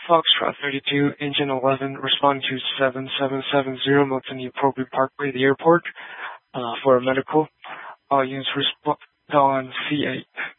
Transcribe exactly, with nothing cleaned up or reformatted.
Foxtrot thirty-two, Engine eleven, respond to seven seven seven zero Milton Appropriate Parkway, the airport, uh, for a medical. All units respond on C eight.